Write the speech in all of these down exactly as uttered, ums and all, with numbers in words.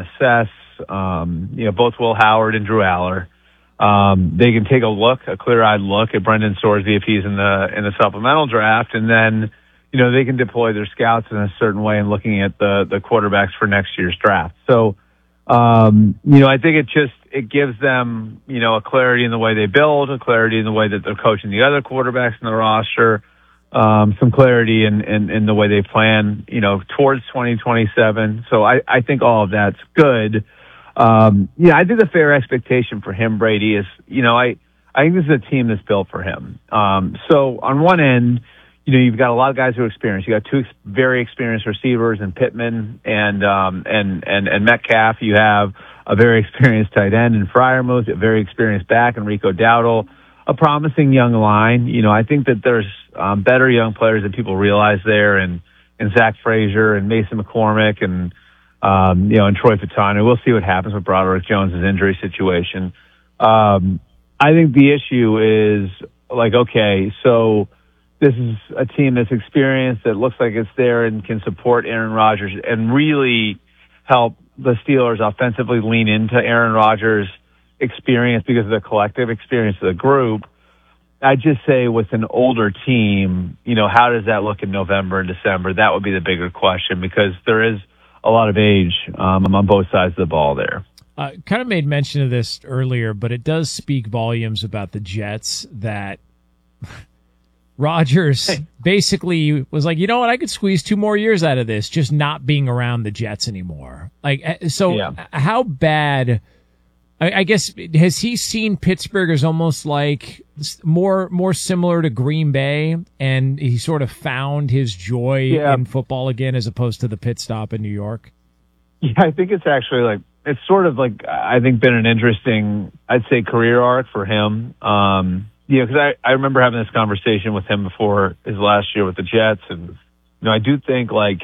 assess. Um, you know, both Will Howard and Drew Aller. Um, they can take a look, a clear-eyed look at Brendan Sorsby if he's in the in the supplemental draft, and then, you know, they can deploy their scouts in a certain way in looking at the the quarterbacks for next year's draft. So, um, you know, I think it just it gives them, you know, a clarity in the way they build, a clarity in the way that they're coaching the other quarterbacks in the roster, um, some clarity in, in in the way they plan, you know, towards twenty twenty-seven. So I I think all of that's good. Um, yeah, I think the fair expectation for him, Brady, is, you know, I, I think this is a team that's built for him. Um, so on one end, you know, you've got a lot of guys who are experienced. You got two ex- very experienced receivers in Pittman and, um, and, and, and Metcalf. You have a very experienced tight end in Freiermuth, a very experienced back in Rico Dowdle, a promising young line. You know, I think that there's, um, better young players than people realize there, and, and Zach Frazier and Mason McCormick and, Um, you know, and Troy Fatano. We'll see what happens with Broderick Jones' injury situation. Um, I think the issue is, like, okay, so this is a team that's experienced, that looks like it's there and can support Aaron Rodgers and really help the Steelers offensively lean into Aaron Rodgers' experience because of the collective experience of the group. I'd just say with an older team, you know, how does that look in November and December? That would be the bigger question, because there is a lot of age um, on both sides of the ball there. Uh, kind of made mention of this earlier, but it does speak volumes about the Jets that Rodgers hey. basically was like, you know what, I could squeeze two more years out of this, just not being around the Jets anymore. Like, so yeah. How bad, I, I guess, has he seen Pittsburgh as almost like more more similar to Green Bay, and he sort of found his joy yeah. in football again, as opposed to the pit stop in New York? Yeah, I think it's actually like, it's sort of like, I think been an interesting, I'd say, career arc for him. Um, you know, because I, I remember having this conversation with him before his last year with the Jets, and, you know, I do think like,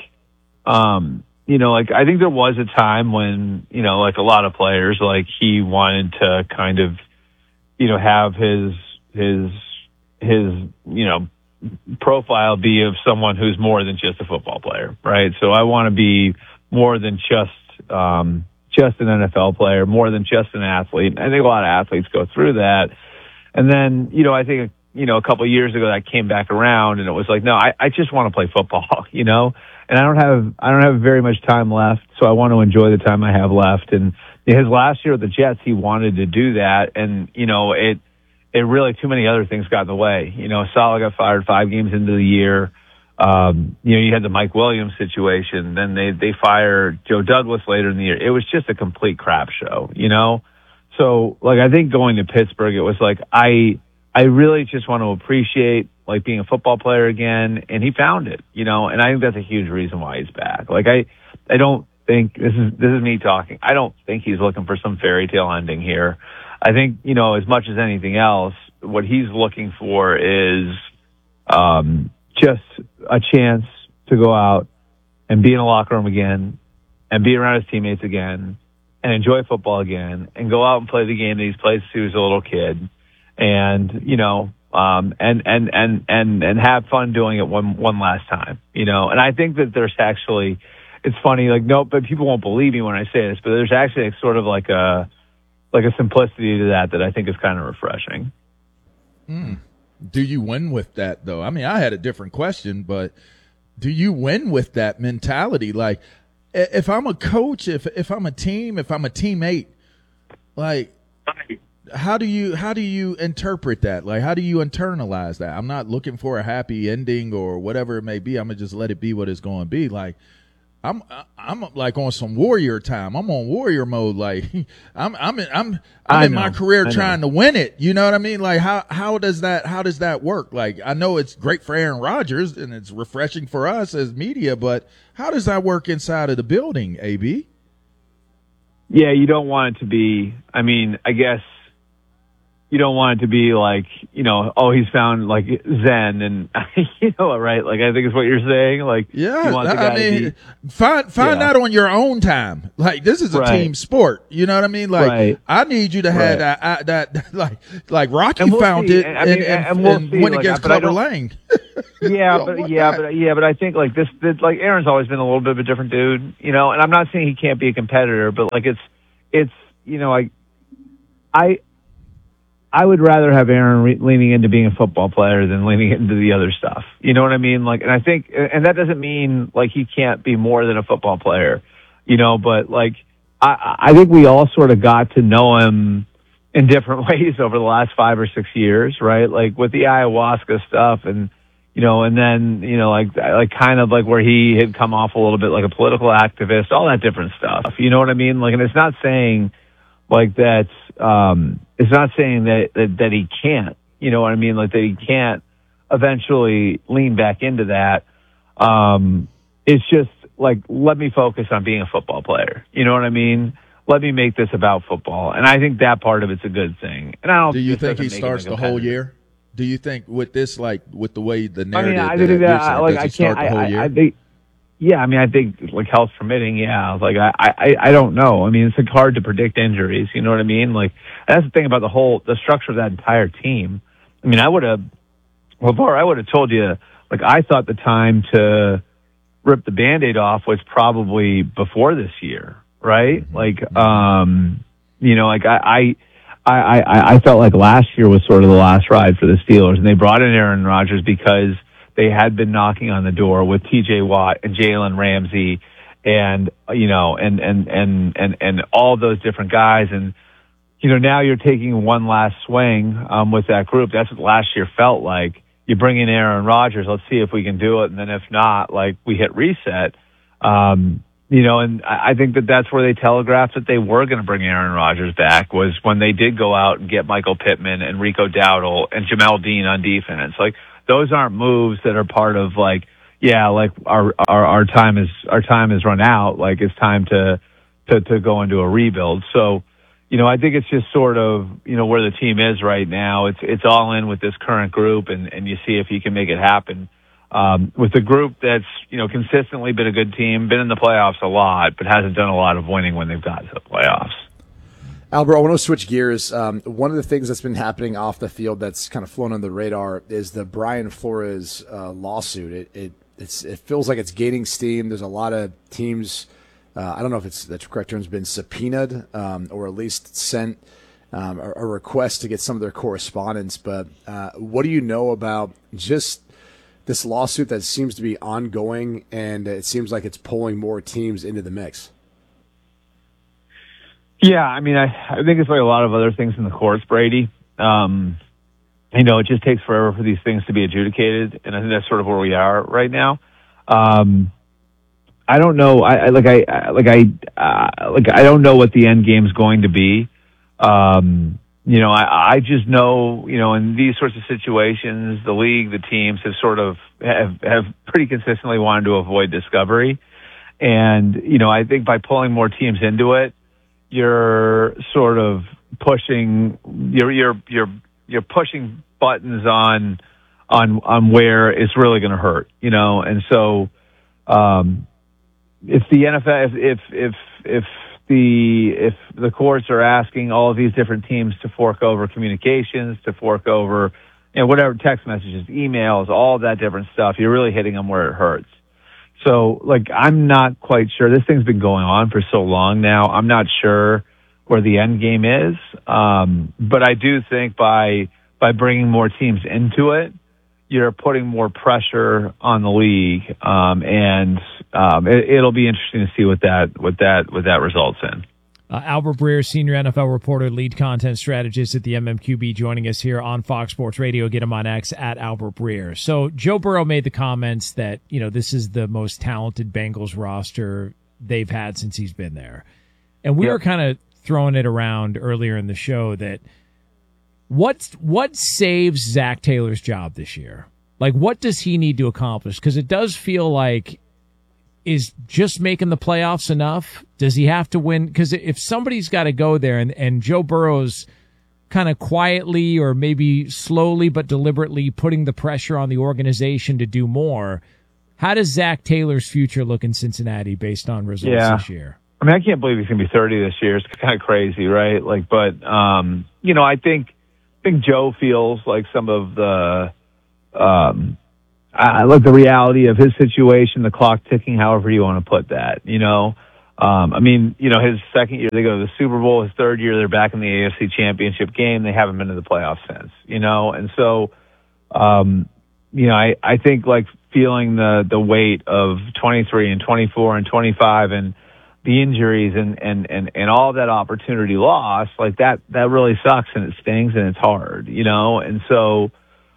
um, you know, like, I think there was a time when, you know, like a lot of players, like he wanted to kind of, you know, have his, his, his, you know, profile be of someone who's more than just a football player, right? So I want to be more than just, um, just an N F L player, more than just an athlete. I think a lot of athletes go through that. And then, you know, I think, you know, a couple of years ago that came back around, and it was like, no, I, I just want to play football, you know? And I don't have, I don't have very much time left, so I want to enjoy the time I have left. And his last year with the Jets, he wanted to do that. And, you know, it, it really, too many other things got in the way. You know, Saleh got fired five games into the year. Um, you know, you had the Mike Williams situation. Then they, they fired Joe Douglas later in the year. It was just a complete crap show, you know? So, like, I think going to Pittsburgh, it was like, I, I really just want to appreciate, like, being a football player again. And he found it, you know, and I think that's a huge reason why he's back. Like, I, I don't think this is, this is me talking. I don't think he's looking for some fairy tale ending here. I think, you know, as much as anything else, what he's looking for is, um, just a chance to go out and be in a locker room again and be around his teammates again and enjoy football again and go out and play the game that he's played since he was a little kid. And, you know, um, and, and, and, and, and have fun doing it one, one last time, you know. And I think that there's actually, it's funny, like, no, but people won't believe me when I say this, but there's actually a, sort of like a, like a simplicity to that that I think is kind of refreshing. Mm. Do you win with that, though? I mean, I had a different question, but do you win with that mentality? Like, if I'm a coach, if if I'm a team, if I'm a teammate, like, how do you how do you interpret that? Like, how do you internalize that? I'm not looking for a happy ending or whatever it may be. I'm gonna just let it be what it's going to be. Like, I'm I'm like on some warrior time. I'm on warrior mode. Like, I'm I'm in, I'm I'm in my career trying to win it. You know what I mean? Like, how how does that how does that work? Like, I know it's great for Aaron Rodgers and it's refreshing for us as media, but how does that work inside of the building, A B? Yeah, you don't want it to be. I mean, I guess you don't want it to be like, you know, oh, he's found like Zen, and you know, right? Like, I think it's what you're saying. Like, yeah, you want the guy I mean, to be, find find yeah. out on your own time. Like, this is a right. team sport. You know what I mean? Like, right. I need you to have right. that, that, that, like, like Rocky we'll found see. it and, and, I mean, and, and, we'll and see. went like, against Clubber Lang. yeah, but yeah, that. but yeah, but I think like this, this, like Aaron's always been a little bit of a different dude, you know. And I'm not saying he can't be a competitor, but like it's, it's, you know, I, I. I would rather have Aaron re- leaning into being a football player than leaning into the other stuff. You know what I mean? Like, and I think, and that doesn't mean like he can't be more than a football player, you know, but like, I, I think we all sort of got to know him in different ways over the last five or six years, right? Like with the ayahuasca stuff and, you know, and then, you know, like, like kind of like where he had come off a little bit like a political activist, all that different stuff. You know what I mean? Like, and it's not saying like that's, um, it's not saying that, that, that he can't, you know what I mean? Like that he can't eventually lean back into that. Um, it's just like, let me focus on being a football player. You know what I mean? Let me make this about football. And I think that part of it's a good thing. And I don't, do you think he starts the whole year? Do you think with this, like with the way the narrative, I mean, I that think that, saying, like, does he I start can't, the whole I, year? I, I think, yeah, I mean, I think like health permitting, yeah. Like I, I, I don't know. I mean, it's like hard to predict injuries. You know what I mean? Like that's the thing about the whole the structure of that entire team. I mean, I would have, well, Bar, I would have told you. Like I thought the time to rip the Band-Aid off was probably before this year, right? Mm-hmm. Like, um, you know, like I, I, I, I, I felt like last year was sort of the last ride for the Steelers, and they brought in Aaron Rodgers because they had been knocking on the door with T J Watt and Jalen Ramsey and, you know, and, and, and, and, and all those different guys. And, you know, now you're taking one last swing, um, with that group. That's what last year felt like. You bring in Aaron Rodgers. Let's see if we can do it. And then if not, like we hit reset. Um, you know, and I think that that's where they telegraphed that they were going to bring Aaron Rodgers back was when they did go out and get Michael Pittman and Rico Dowdle and Jamel Dean on defense. Like, those aren't moves that are part of like, yeah, like our, our, our time is, our time is run out. Like it's time to, to, to go into a rebuild. So, you know, I think it's just sort of, you know, where the team is right now. It's, it's all in with this current group and, and you see if you can make it happen. Um, with a group that's, you know, consistently been a good team, been in the playoffs a lot, but hasn't done a lot of winning when they've got to the playoffs. Albert, I want to switch gears. Um, one of the things that's been happening off the field that's kind of flown on the radar is the Brian Flores uh, lawsuit. It it it's, it feels like it's gaining steam. There's a lot of teams. Uh, I don't know if it's the correct term has been subpoenaed um, or at least sent um, a, a request to get some of their correspondence. But uh, what do you know about just this lawsuit that seems to be ongoing and it seems like it's pulling more teams into the mix? Yeah, I mean, I, I think it's like a lot of other things in the courts, Brady. Um, you know, it just takes forever for these things to be adjudicated, and I think that's sort of where we are right now. Um, I don't know. I, I like I, I like I uh, like I don't know what the end game's going to be. Um, you know, I, I just know, you know, in these sorts of situations, the league, the teams have sort of have have pretty consistently wanted to avoid discovery, and you know, I think by pulling more teams into it, you're sort of pushing you're you're you're you're pushing buttons on on on where it's really going to hurt, you know. And so um if the N F L if if if if the if the courts are asking all of these different teams to fork over communications, to fork over, you know, whatever, text messages, emails, all that different stuff, you're really hitting them where it hurts. So, like, I'm not quite sure. This thing's been going on for so long now. I'm not sure where the end game is. Um, but I do think by by bringing more teams into it, you're putting more pressure on the league, um, and um, it, it'll be interesting to see what that what that what that results in. Uh, Albert Breer, senior N F L reporter, lead content strategist at the M M Q B, joining us here on Fox Sports Radio. Get him on X at Albert Breer. So Joe Burrow made the comments that, you know, this is the most talented Bengals roster they've had since he's been there. And we yep. were kind of throwing it around earlier in the show that what, what saves Zach Taylor's job this year? Like, what does he need to accomplish? Because it does feel like, is just making the playoffs enough? Does he have to win? Because if somebody's got to go there, and, and Joe Burrow's kind of quietly or maybe slowly but deliberately putting the pressure on the organization to do more. How does Zach Taylor's future look in Cincinnati based on results yeah. this year? I mean, I can't believe he's going to be thirty this year. It's kind of crazy, right? Like, but, um, you know, I think, I think Joe feels like some of the, um, I like the reality of his situation, the clock ticking, however you want to put that, you know? Um, I mean, you know, his second year, they go to the Super Bowl. His third year, they're back in the A F C Championship game. They haven't been to the playoffs since, you know? And so, um, you know, I, I think like feeling the, the weight of twenty-three and twenty-four and twenty-five and the injuries and, and, and, and all that opportunity lost, like that, that really sucks and it stings and it's hard, you know? And so,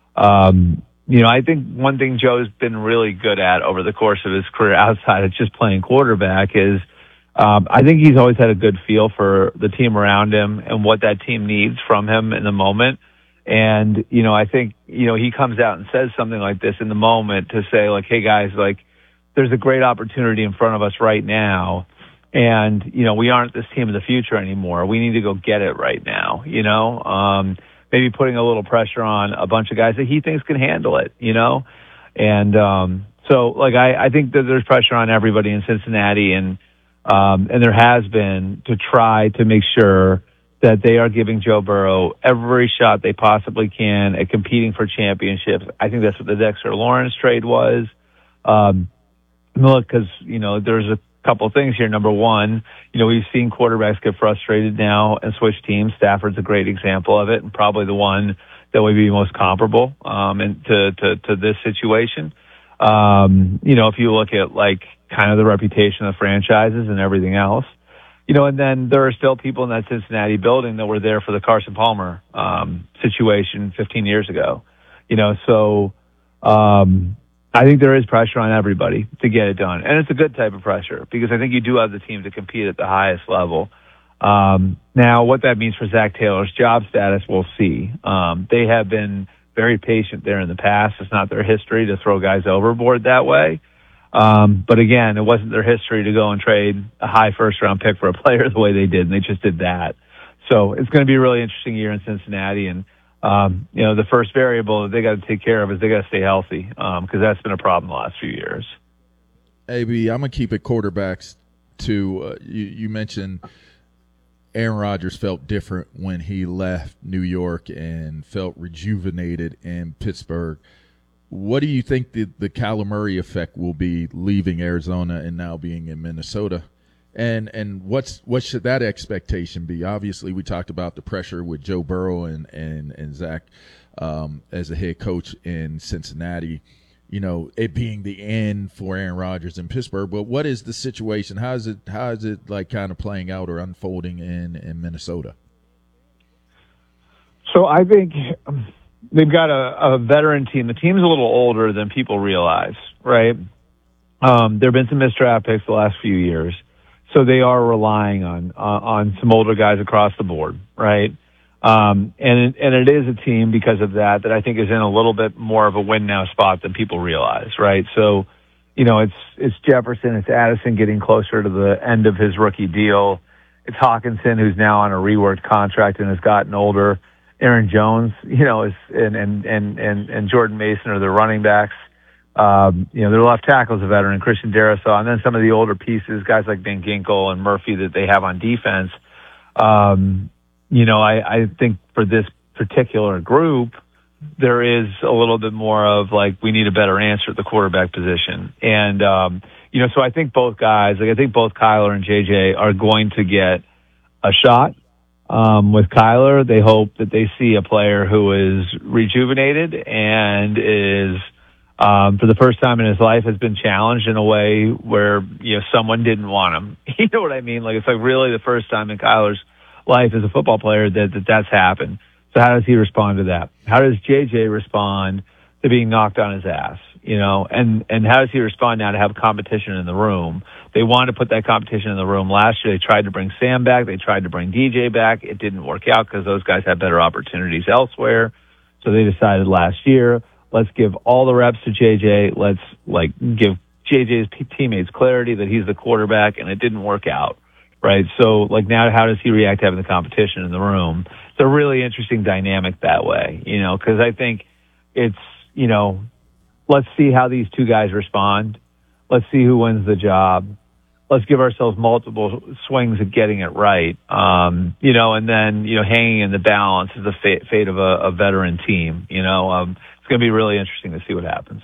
um, you know, I think one thing Joe's been really good at over the course of his career outside of just playing quarterback is, um, I think he's always had a good feel for the team around him and what that team needs from him in the moment. And, you know, I think, you know, he comes out and says something like this in the moment to say like, hey guys, like there's a great opportunity in front of us right now. And, you know, we aren't this team of the future anymore. We need to go get it right now, you know? Um, maybe putting a little pressure on a bunch of guys that he thinks can handle it, you know? And, um, so like, I, I think that there's pressure on everybody in Cincinnati and, um, and there has been to try to make sure that they are giving Joe Burrow every shot they possibly can at competing for championships. I think that's what the Dexter Lawrence trade was. Um, look, cause, you know, there's a couple of things here. Number one, you know, we've seen quarterbacks get frustrated now and switch teams. Stafford's a great example of it and probably the one that would be most comparable, um, and to, to, to this situation. Um, you know, if you look at like kind of the reputation of franchises and everything else, you know, and then there are still people in that Cincinnati building that were there for the Carson Palmer, um, situation fifteen years ago, you know, so, um, I think there is pressure on everybody to get it done. And it's a good type of pressure because I think you do have the team to compete at the highest level. Um, now, what that means for Zach Taylor's job status, we'll see. Um, they have been very patient there in the past. It's not their history to throw guys overboard that way. Um, but again, it wasn't their history to go and trade a high first-round pick for a player the way they did, and they just did that. So it's going to be a really interesting year in Cincinnati, and Um, you know, the first variable that they got to take care of is they got to stay healthy, um, because that's been a problem the last few years. A B, I'm going to keep it quarterbacks too. Uh, you, you mentioned Aaron Rodgers felt different when he left New York and felt rejuvenated in Pittsburgh. What do you think the, the Kyler Murray effect will be leaving Arizona and now being in Minnesota? And and what's what should that expectation be? Obviously, we talked about the pressure with Joe Burrow and and and Zach um, as a head coach in Cincinnati. You know, it being the end for Aaron Rodgers in Pittsburgh. But what is the situation? How is it how is it like kind of playing out or unfolding in in Minnesota? So I think they've got a, a veteran team. The team's a little older than people realize, right? Um, there have been some missed draft picks the last few years. So they are relying on, uh, on some older guys across the board, right? Um, and, it, and it is a team because of that, that I think is in a little bit more of a win now spot than people realize, right? So, you know, it's, it's Jefferson, it's Addison getting closer to the end of his rookie deal. It's Hawkinson, who's now on a reworked contract and has gotten older. Aaron Jones, you know, is, and, and, and, and, and Jordan Mason are the running backs. Um, you know, their left tackle is a veteran, Christian Darrisaw, and then some of the older pieces, guys like Van Ginkel and Murphy that they have on defense. Um, you know, I, I think for this particular group, there is a little bit more of like, we need a better answer at the quarterback position. And, um, you know, so I think both guys, like I think both Kyler and J J are going to get a shot. Um, with Kyler, they hope that they see a player who is rejuvenated and is, Um, for the first time in his life has been challenged in a way where, you know, someone didn't want him. You know what I mean? Like, it's like really the first time in Kyler's life as a football player that, that that's happened. So how does he respond to that? How does J J respond to being knocked on his ass? You know, and, and how does he respond now to have competition in the room? They wanted to put that competition in the room last year. They tried to bring Sam back. They tried to bring D J back. It didn't work out because those guys had better opportunities elsewhere. So they decided last year, let's give all the reps to J J. Let's like give J J's teammates clarity that he's the quarterback, and it didn't work out, right? So like now, how does he react to having the competition in the room? So a really interesting dynamic that way, you know, because I think it's, you know, let's see how these two guys respond. Let's see who wins the job. Let's give ourselves multiple swings at getting it right. Um, you know, and then, you know, hanging in the balance is the fate, fate of a, a veteran team. You know, um, it's going to be really interesting to see what happens.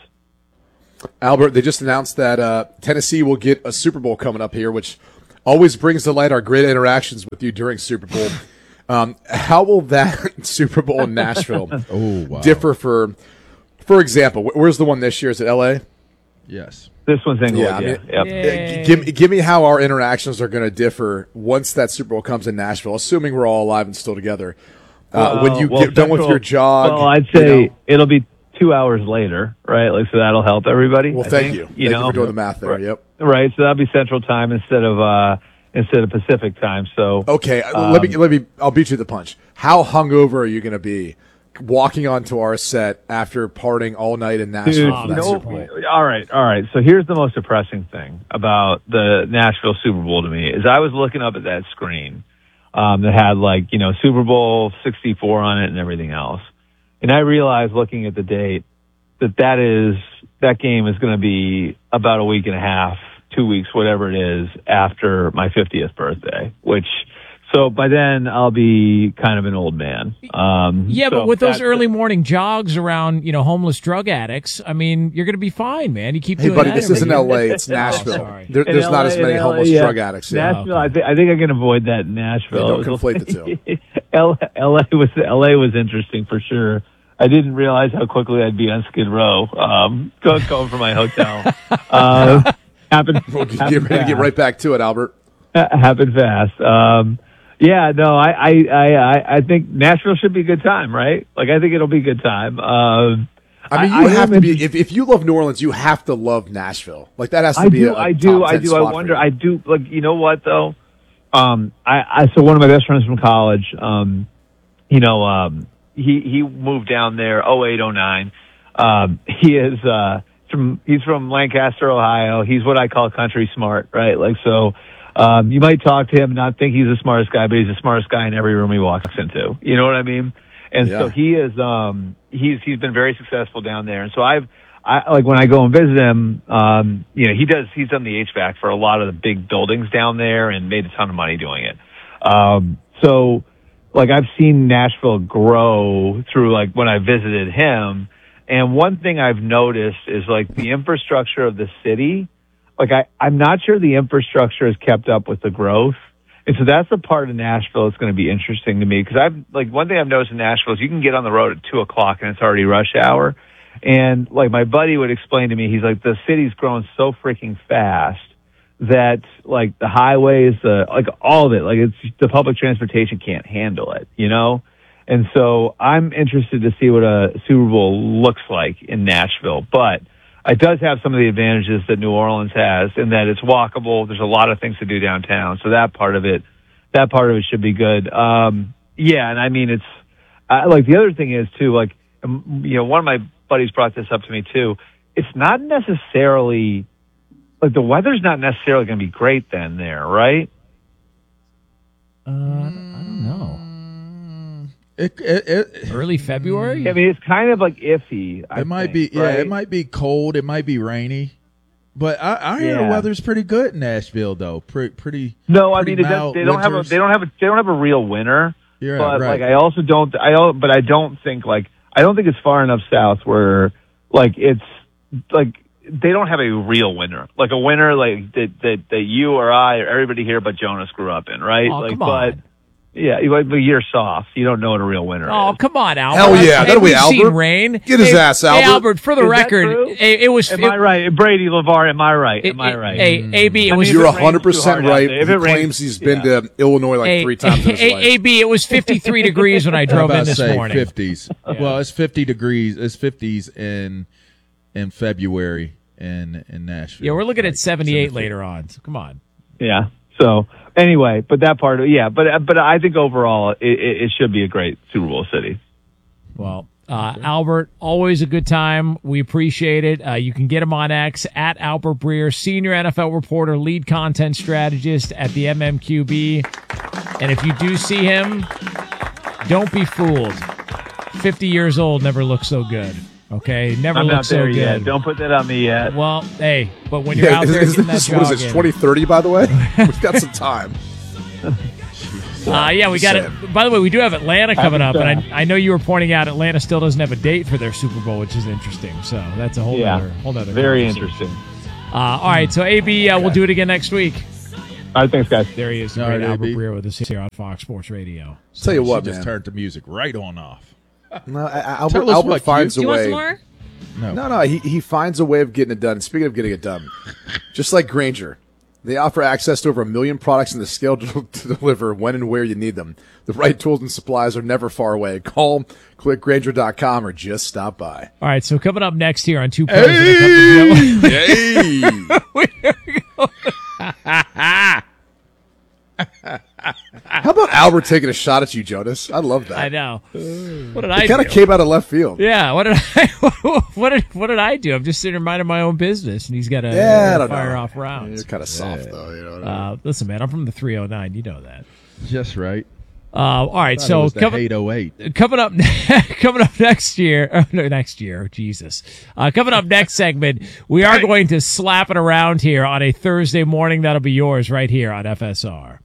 Albert, they just announced that uh, Tennessee will get a Super Bowl coming up here, which always brings to light our great interactions with you during Super Bowl. Um, how will that Super Bowl in Nashville oh, wow. differ for, for example, where's the one this year? Is it L A? Yes. This one's Inglewood, yeah. I mean, yeah. Yep. Give, give me how our interactions are going to differ once that Super Bowl comes in Nashville, assuming we're all alive and still together. Uh, well, when you well, get done with your jog. Well, I'd say you know, it'll be two hours later, right? Like, so that'll help everybody. Well, I thank think, you. You thank know? you for doing the math there. Right. Yep. Right. So that'll be Central Time instead of uh, instead of Pacific Time. So okay, um, let me let me. I'll beat you to the punch. How hungover are you going to be walking onto our set after partying all night in Nashville? Dude, for you that know, Super Bowl? all right, all right. So here's the most depressing thing about the Nashville Super Bowl to me is I was looking up at that screen um, that had like, you know, Super Bowl sixty-four on it and everything else. And I realized looking at the date that that is, that game is going to be about a week and a half, two weeks, whatever it is, after my fiftieth birthday, which, so by then I'll be kind of an old man. Um, yeah, so but with those that- early morning jogs around, you know, homeless drug addicts, I mean, you're going to be fine, man. You keep Hey, doing buddy, that this every isn't year. L A. It's Oh, Nashville. sorry. There, In there's not L A as many in L A, homeless yeah. drug addicts. Yeah. Nashville, I, th- I think I can avoid that in Nashville. Yeah, don't conflate the two. L- LA was L A was interesting for sure. I didn't realize how quickly I'd be on Skid Row, um, going, going from my hotel. Uh, happened, We'll get happened ready to get fast. right back to it, Albert. Ha- happened fast. Um, yeah, no, I, I, I, I- I think Nashville should be a good time, right? Like, I think it'll be a good time. Um, I mean, you I have am to be. in- If, if you love New Orleans, you have to love Nashville. Like that has to I be. do, a, a I do, top I ten do. spot I for wonder. you. I do. Like, you know what though? Um, I, I so one of my best friends from college. Um, you know, um, he he moved down there oh eight, oh nine. Um, he is uh from he's from Lancaster, Ohio. He's what I call country smart, right? Like so. Um, you might talk to him and not think he's the smartest guy, but he's the smartest guy in every room he walks into. You know what I mean? And Yeah. so he is, um, he's, he's been very successful down there. And so I've, I, like when I go and visit him, um, you know, he does, he's done the H V A C for a lot of the big buildings down there and made a ton of money doing it. Um, so like I've seen Nashville grow through like when I visited him. And one thing I've noticed is like the infrastructure of the city. Like I, I'm not sure the infrastructure has kept up with the growth. And so that's the part of Nashville that's going to be interesting to me because I've like one thing I've noticed in Nashville is you can get on the road at two o'clock and it's already rush hour. And like my buddy would explain to me, he's like, the city's grown so freaking fast that like the highways, the, like all of it, like it's the public transportation can't handle it, you know? And so I'm interested to see what a Super Bowl looks like in Nashville, but it does have some of the advantages that New Orleans has in that it's walkable. There's a lot of things to do downtown. So that part of it, that part of it should be good. Um, yeah. And I mean, it's I, like the other thing is too, like, um, you know, one of my buddies brought this up to me too. It's not necessarily like the weather's not necessarily going to be great then there, right? Uh, I don't know. It, it, it, Early February? I mean, it's kind of like iffy. I it might think, be, yeah, right? it might be cold. It might be rainy. But I, I hear the Yeah. weather's pretty good in Nashville, though. Pretty, pretty. No, I pretty mean, it does, mild they don't have a, winters. they don't have a, they don't have a real winter. Yeah, but right. like, I also don't, I, don't- but I don't think like, I don't think it's far enough south where like it's like they don't have a real winter, like a winter like that that that you or I or everybody here but Jonas grew up in, right? Oh, like, come but on. yeah, you- but you're soft. You don't know what a real winter Oh, is. come on, Albert. Hell yeah, Hey, that'll be we've seen Albert. rain. Get his Hey, ass, Hey, Albert. Albert, for the Is that record, true? it, it was. Am it, I right, Brady LeVar? Am I right? it- Am I it- right? Hey, A B, it I was. mean, You're if it rains one hundred percent too hard out right. there- if He it rains- claims he's been yeah. to Illinois like Hey, three times in his hey, life. A B, it was fifty-three degrees when I I'm drove about in to this say morning. fifties. Well, it's fifty degrees. It's fifties in in February in in Nashville. Yeah, we're looking Like, at seventy-eight seventy-four. later on. So come on. Yeah. So anyway, but that part, of, yeah, but but I think overall it, it, it should be a great Super Bowl city. Well, uh, Albert, always a good time. We appreciate it. Uh, you can get him on X at Albert Breer, senior N F L reporter, lead content strategist at the M M Q B. And if you do see him, Don't be fooled. fifty years old never looks so good. Okay, never I'm looks not so there good. Yet. Don't put that on me yet. Well, hey, but when you're Yeah, out is, there is getting that this, jog what is it, in- twenty thirty, by the way? We've got some time. Uh, yeah, we got it. By the way, we do have Atlanta coming up, and I, I know you were pointing out Atlanta still doesn't have a date for their Super Bowl, which is interesting. So that's a whole Yeah, other, whole other very conversation. interesting. Uh, all right, so A B, uh, we'll do it again next week. All right, thanks, guys. There he is, the All great right, Albert A B. Breer with us here on Fox Sports Radio. Tell you She what, just man. turned the music right on off. No, I- I- Albert, Tell us Albert what, finds you- a Do you want way. some more? No. No, no, he, he finds a way of getting it done. Speaking of getting it done, just like Grainger, they offer access to over a million products and the scale to, to deliver when and where you need them. The right tools and supplies are never far away. Call, click Grainger dot com, or just stop by. All right, so coming up next here on Two Pros and a Cup of Joe. Hey! How about Albert taking a shot at you, Jonas? I love that. I know. What did I It kind do? of came out of left field. Yeah, what did I what did what did I do? I'm just sitting there minding my own business, and he's got to Yeah, I don't fire know. off rounds. You're kind of soft, though. You know what I mean? Uh, listen, man, I'm from the three oh nine. You know that. Just right. Uh, all right, Thought it so was the coming eight oh eight. coming up coming up next year, oh, no, next year, Jesus. Uh, coming up next segment, we are going to slap it around here on a Thursday morning. That'll be yours right here on F S R.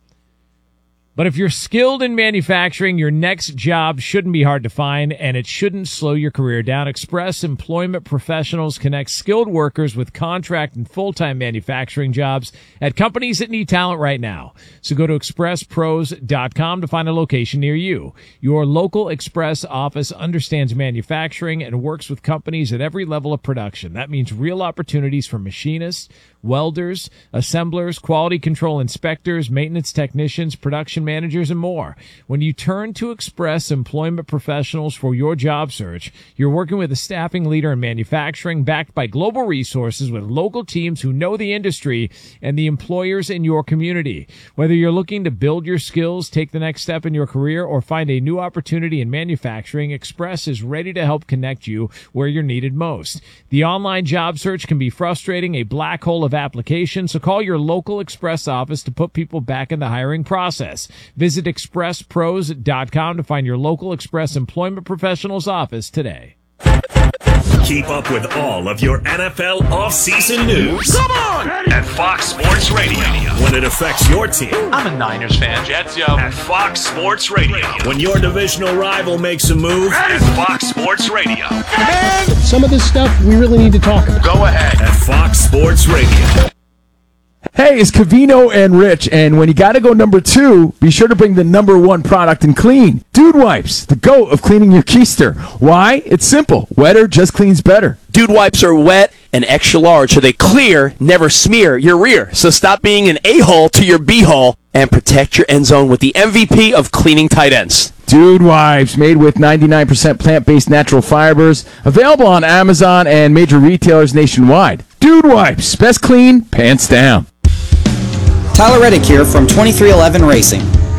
But if you're skilled in manufacturing, your next job shouldn't be hard to find, and it shouldn't slow your career down. Express Employment Professionals connect skilled workers with contract and full-time manufacturing jobs at companies that need talent right now. So go to express pros dot com to find a location near you. Your local Express office understands manufacturing and works with companies at every level of production. That means real opportunities for machinists, welders, assemblers, quality control inspectors, maintenance technicians, production managers, and more. When you turn to Express Employment Professionals for your job search, you're working with a staffing leader in manufacturing backed by global resources with local teams who know the industry and the employers in your community. Whether you're looking to build your skills, take the next step in your career, or find a new opportunity in manufacturing, Express is ready to help connect you where you're needed most. The online job search can be frustrating, a black hole of applications, so call your local Express office to put people back in the hiring process. Visit express pros dot com to find your local Express Employment Professionals office today. Keep up with all of your N F L offseason news. Come on! At Fox Sports Radio. When it affects your team. I'm a Niners fan. Jets, yo. At Fox Sports Radio. When your divisional rival makes a move. At Fox Sports Radio. Man, some of this stuff we really need to talk about. Go ahead. At Fox Sports Radio. Hey, it's Cavino and Rich, and when you gotta go number two, be sure to bring the number one product in clean. Dude Wipes, the GOAT of cleaning your keister. Why? It's simple. Wetter just cleans better. Dude Wipes are wet and extra large, so they clear, never smear your rear. So stop being an a-hole to your b-hole and protect your end zone with the M V P of cleaning tight ends. Dude Wipes, made with ninety-nine percent plant-based natural fibers, available on Amazon and major retailers nationwide. Dude Wipes, best clean, pants down. Tyler Reddick here from twenty-three eleven Racing.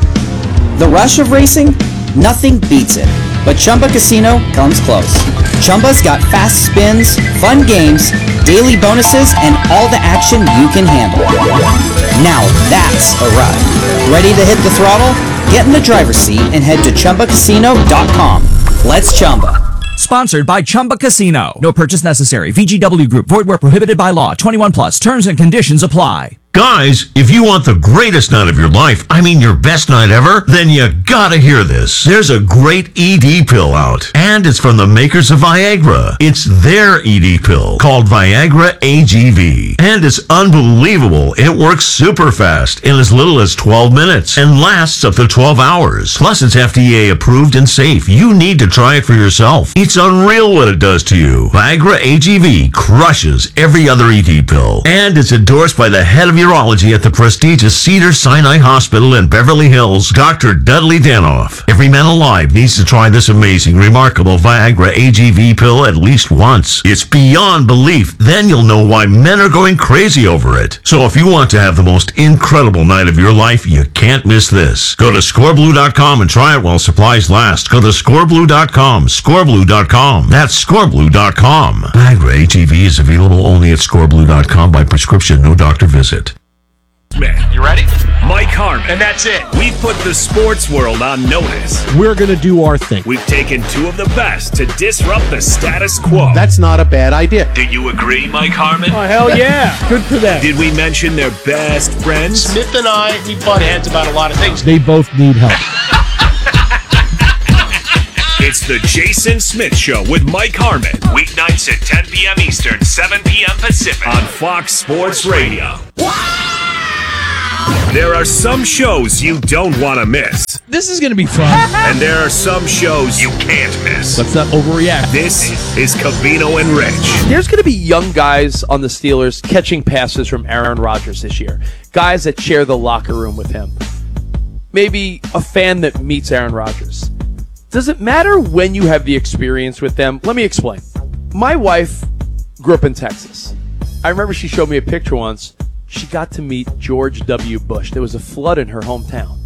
The rush of racing? Nothing beats it. But Chumba Casino comes close. Chumba's got fast spins, fun games, daily bonuses, and all the action you can handle. Now that's a ride. Ready to hit the throttle? Get in the driver's seat and head to chumba casino dot com. Let's Chumba. Sponsored by Chumba Casino. No purchase necessary. V G W Group. Void where prohibited by law. twenty-one plus. Terms and conditions apply. Guys, if you want the greatest night of your life, I mean your best night ever, then you gotta hear this. There's a great E D pill out, and it's from the makers of Viagra. It's their E D pill, called Viagra A G V. And it's unbelievable. It works super fast in as little as twelve minutes and lasts up to twelve hours. Plus, it's F D A approved and safe. You need to try it for yourself. It's unreal what it does to you. Viagra A G V crushes every other E D pill, and it's endorsed by the head of urology at the prestigious Cedars-Sinai Hospital in Beverly Hills, Doctor Dudley Danoff. Every man alive needs to try this amazing, remarkable Viagra A G V pill at least once. It's beyond belief. Then you'll know why men are going crazy over it. So if you want to have the most incredible night of your life, you can't miss this. Go to score blue dot com and try it while supplies last. Go to score blue dot com, score blue dot com. That's score blue dot com. Viagra A G V is available only at score blue dot com by prescription, no doctor visit. Smith. You ready? Mike Harmon. And that's it. We've put the sports world on notice. We're going to do our thing. We've taken two of the best to disrupt the status quo. That's not a bad idea. Do you agree, Mike Harmon? Oh, hell yeah. Good for them. Did we mention their best friends? Smith and I, we butt heads about a lot of things. They both need help. It's the Jason Smith Show with Mike Harmon. Weeknights at ten p.m. Eastern, seven p.m. Pacific on Fox Sports Radio. There are some shows you don't want to miss. This is going to be fun. And there are some shows you can't miss. Let's not overreact. This is Covino and Rich. There's going to be young guys on the Steelers catching passes from Aaron Rodgers this year. Guys that share the locker room with him. Maybe a fan that meets Aaron Rodgers. Does it matter when you have the experience with them? Let me explain. My wife grew up in Texas. I remember she showed me a picture once. She got to meet George W. Bush. There was a flood in her hometown.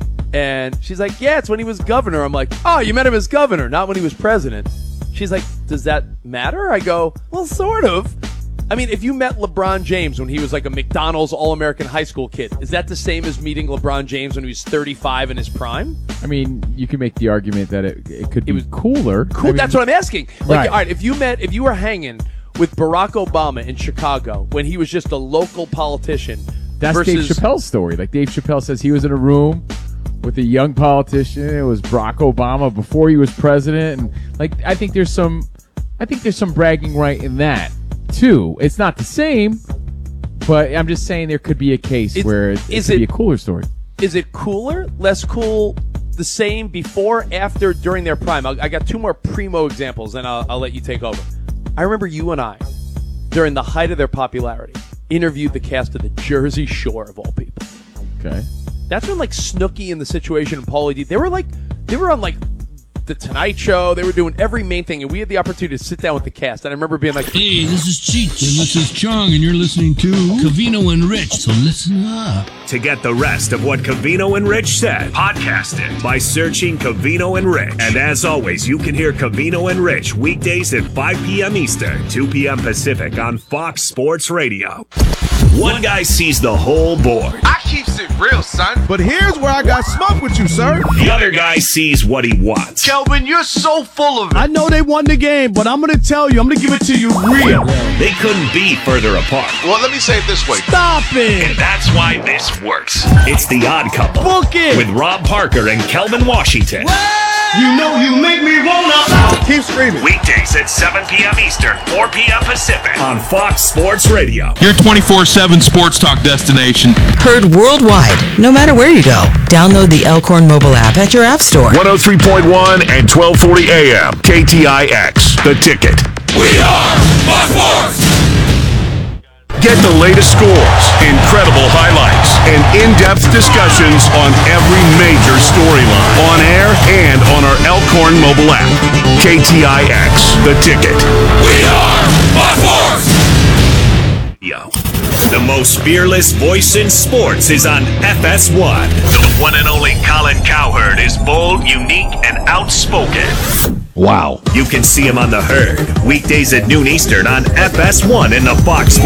And she's like, yeah, it's when he was governor. I'm like, oh, you met him as governor, not when he was president. She's like, does that matter? I go, well, sort of. I mean, if you met LeBron James when he was like a McDonald's All-American high school kid, is that the same as meeting LeBron James when he was thirty-five in his prime? I mean, you can make the argument that it, it could be it was cooler. Cool. I mean, that's what I'm asking. Like, right. all right, if you met, if you were hanging with Barack Obama in Chicago when he was just a local politician, that's versus, Dave Chappelle's story. Like Dave Chappelle says, he was in a room with a young politician. It was Barack Obama before he was president, and like I think there's some, I think there's some bragging right in that too. It's not the same, but I'm just saying there could be a case it's, where it, it is could it, be a cooler story. Is it cooler, less cool, the same, before, after, during their prime? I'll, I got two more primo examples, and I'll, I'll let you take over. I remember you and I, during the height of their popularity, interviewed the cast of the Jersey Shore, of all people. Okay. That's when, like, Snooki and The Situation and Pauly D, they were, like, they were on, like, The Tonight Show. They were doing every main thing, and we had the opportunity to sit down with the cast. And I remember being like, hey, this is Cheech, and this is Chong, and you're listening to Covino and Rich, so listen up. To get the rest of what Covino and Rich said, podcast it by searching Covino and Rich. And as always, you can hear Covino and Rich weekdays at five p.m. Eastern, two p.m. Pacific on Fox Sports Radio. One guy sees the whole board. I keeps it real, son. But here's where I got smoke with you, sir. The other guy sees what he wants. Kelvin, you're so full of it. I know they won the game, but I'm going to tell you, I'm going to give it to you real. They couldn't be further apart. Well, let me say it this way. Stop it. And that's why this works. It's The Odd Couple. Book it. With Rob Parker and Kelvin Washington. You know you make me wanna keep screaming. Weekdays at seven p.m. Eastern, four p.m. Pacific on Fox Sports Radio. Your twenty-four seven sports talk destination. Heard worldwide, no matter where you go. Download the Elkhorn mobile app at your app store. one oh three point one and twelve forty A M. K T I X, The Ticket. We are Fox Sports. Get the latest scores, incredible highlights, and in-depth discussions on every major storyline on air and on our Elkhorn mobile app. K T I X, The Ticket. We are Fox Sports. Yo. The most fearless voice in sports is on F S one. The one and only Colin Cowherd is bold, unique, and outspoken. Wow. You can see him on The Herd, weekdays at noon Eastern on F S one in the Fox Sports